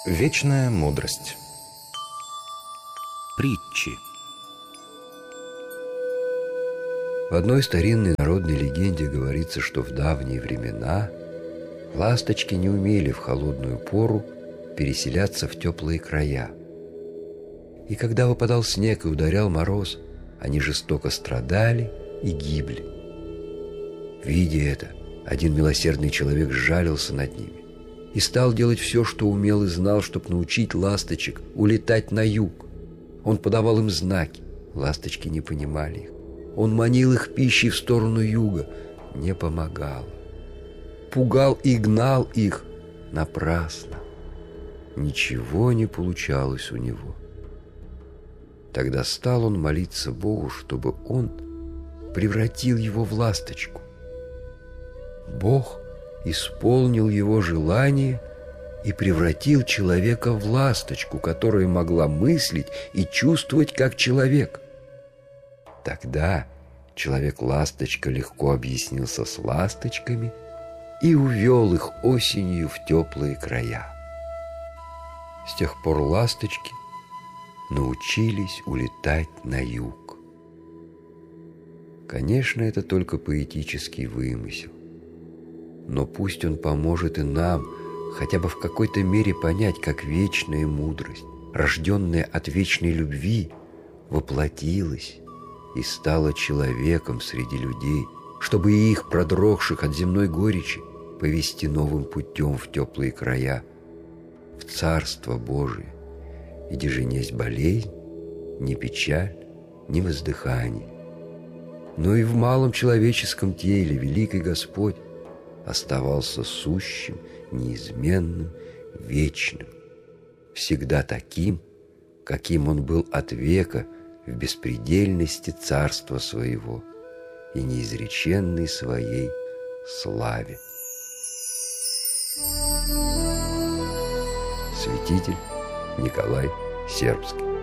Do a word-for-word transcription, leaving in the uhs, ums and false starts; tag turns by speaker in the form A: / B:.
A: Вечная мудрость.
B: Притчи.
C: В одной старинной народной легенде говорится, что в давние времена ласточки не умели в холодную пору переселяться в теплые края. И когда выпадал снег и ударял мороз, они жестоко страдали и гибли. Видя это, один милосердный человек сжалился над ними и стал делать все, что умел и знал, чтобы научить ласточек улетать на юг. Он подавал им знаки, ласточки не понимали их. Он манил их пищей в сторону юга, не помогало. Пугал и гнал их напрасно. Ничего не получалось у него. Тогда стал он молиться Богу, чтобы он превратил его в ласточку. Бог исполнил его желание и превратил человека в ласточку, которая могла мыслить и чувствовать как человек. Тогда человек-ласточка легко объяснился с ласточками и увел их осенью в теплые края. С тех пор ласточки научились улетать на юг. Конечно, это только поэтический вымысел. Но пусть он поможет и нам хотя бы в какой-то мере понять, как вечная мудрость, рожденная от вечной любви, воплотилась и стала человеком среди людей, чтобы и их, продрогших от земной горечи, повести новым путем в теплые края, в Царство Божие, где же не есть болезнь, ни печаль, ни воздыхание. Но и в малом человеческом теле великий Господь оставался сущим, неизменным, вечным, всегда таким, каким Он был от века в беспредельности царства Своего и неизреченной Своей славе. Святитель Николай Сербский.